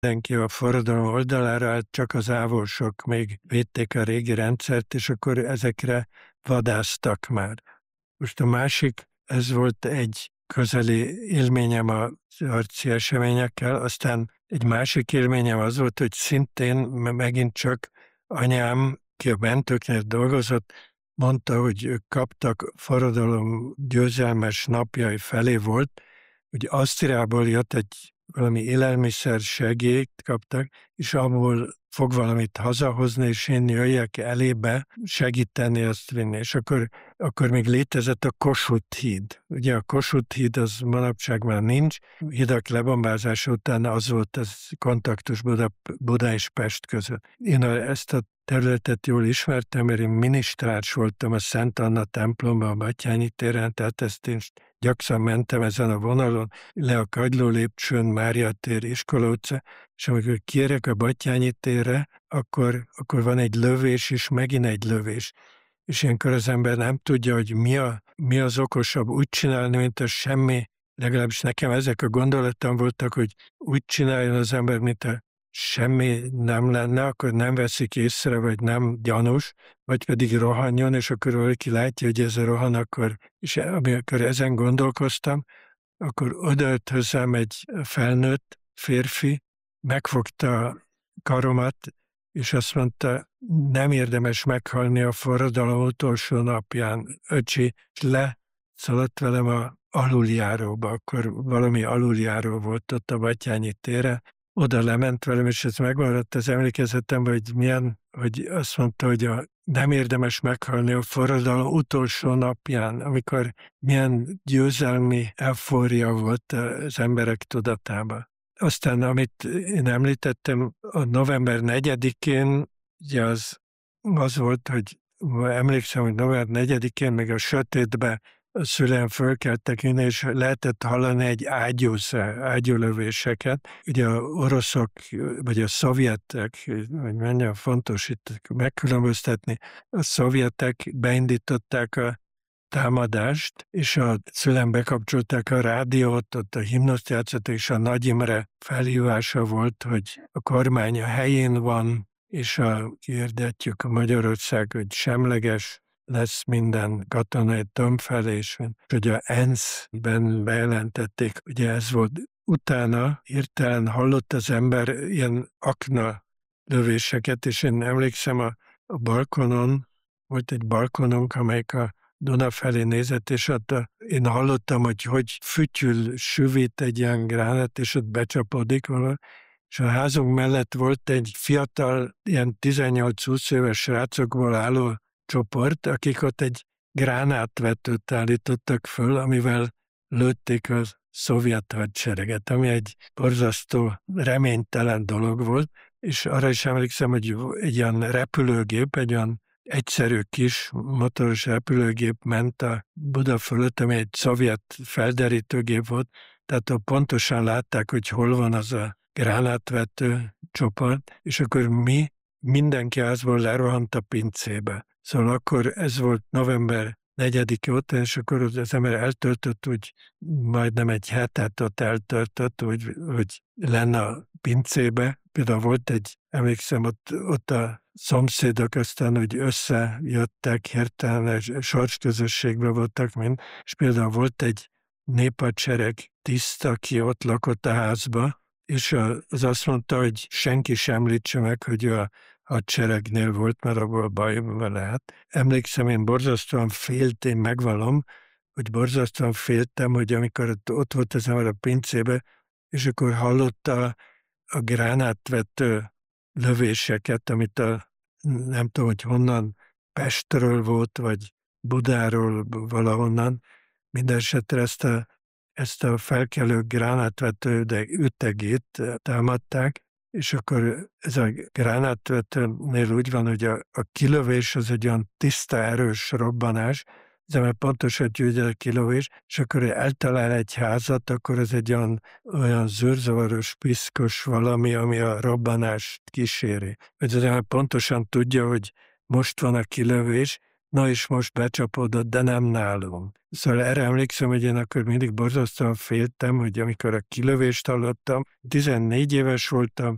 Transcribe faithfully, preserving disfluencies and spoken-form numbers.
mindenki a forradalom oldalára állt, csak az ávolsok még védték a régi rendszert, és akkor ezekre vadásztak már. Most a másik, ez volt egy közeli élményem az harci eseményekkel, aztán egy másik élményem az volt, hogy szintén megint csak anyám, ki a mentőknél dolgozott, mondta, hogy ők kaptak forradalom győzelmes napjai felé volt, hogy Ausztriából jött egy valami élelmiszer segélyt kaptak, és abból fog valamit hazahozni, és én jöjjek elébe segíteni azt vinni. És akkor, akkor még létezett a Kossuth híd. Ugye a Kossuth híd az manapság már nincs. Hidak lebombázása után az volt az kontaktus Buda, Buda és Pest között. Én ezt a területet jól ismertem, mert én minisztrárs voltam a Szent Anna templomban, a Batthyány téren, tehát ezt én gyakran mentem ezen a vonalon, le a Kagyló lépcsőn, Mária tér, Iskola utca, és amikor kiérek a Batthyány térre, akkor, akkor van egy lövés, és megint egy lövés. És ilyenkor az ember nem tudja, hogy mi, a, mi az okosabb úgy csinálni, mint a semmi, legalábbis nekem ezek a gondolatom voltak, hogy úgy csináljon az ember, mint a semmi nem lenne, akkor nem veszik észre, vagy nem gyanús, vagy pedig rohanjon, és akkor valaki látja, hogy ez a rohan, akkor, és amikor ezen gondolkoztam, akkor odaött hozzám egy felnőtt férfi, megfogta a karomat, és azt mondta, nem érdemes meghalni a forradalom utolsó napján. Öcsi, leszaladt velem a aluljáróba, akkor valami aluljáró volt ott a Batthyány térre, oda lement velem, és ez megmaradt az emlékezetemben, hogy milyen, hogy azt mondta, hogy a, nem érdemes meghalni a forradalom utolsó napján, amikor milyen győzelmi eufória volt az emberek tudatában. Aztán, amit én említettem, a november negyedikén, ugye az, az volt, hogy emlékszem, hogy november negyedikén még a sötétbe a szüleim fölkeltek innen, és lehetett hallani egy ágyúszá, ágyúlövéseket. Ugye a oroszok, vagy a szovjetek, hogy mondjam, fontos itt megkülönböztetni, a szovjetek beindították a támadást, és a szüleim bekapcsolták a rádiót, ott a himnuszt játszottak, és a Nagy Imre felhívása volt, hogy a kormány a helyén van, és a, hirdetjük a Magyarország, hogy semleges lesz minden katonai tömbfelés, hogy a ENSZ-ben bejelentették, ugye ez volt. Utána hirtelen hallott az ember ilyen akna lövéseket, és én emlékszem a, a balkonon, volt egy balkonunk, amelyik a Duna felé nézett, és ott a, én hallottam, hogy hogy fütyül, süvít egy ilyen gránát, és ott becsapódik valami, és a házunk mellett volt egy fiatal, ilyen tizennyolc-húsz éves srácokból álló csoport, akik ott egy gránátvetőt állítottak föl, amivel lőtték a szovjet hadsereget, ami egy borzasztó, reménytelen dolog volt, és arra is emlékszem, hogy egy ilyen repülőgép, egy olyan egyszerű kis motoros repülőgép ment a Buda fölött, ami egy szovjet felderítőgép volt, tehát pontosan látták, hogy hol van az a gránátvető csoport, és akkor mi mindenki házból lerohant a pincébe. Szóval akkor ez volt november negyedike óta, és akkor az ember eltöltött, úgy majdnem egy hetet ott eltöltött, hogy, hogy lenne a pincébe. Például volt egy, emlékszem, ott, ott a szomszédok aztán, hogy összejöttek, hirtelen sorsközösségbe voltak mind, és például volt egy néphadsereg tiszt, aki ott lakott a házba, és az azt mondta, hogy senki sem említse meg, hogy a hadseregnél volt, mert abból bajba lehet. Emlékszem, én borzasztóan félt, én megvallom, hogy borzasztóan féltem, hogy amikor ott volt az ember a pincébe, és akkor hallotta a gránátvető lövéseket, amit a, nem tudom, hogy honnan, Pestről volt, vagy Budáról valahonnan. Mindenesetre ezt a, ezt a felkelő gránátvető ütegét támadták, és akkor ez a gránátvetőnél úgy van, hogy a, a kilövés az egy olyan tiszta, erős robbanás, de mert pontosan tudja a kilövés, és akkor eltalál egy házat, akkor ez egy olyan, olyan zűrzavaros, piszkos valami, ami a robbanást kíséri. Ez az pontosan tudja, hogy most van a kilövés, na és most becsapódott, de nem nálunk. Szóval erre emlékszem, hogy én akkor mindig borzasztóan féltem, hogy amikor a kilövést hallottam, tizennégy éves voltam,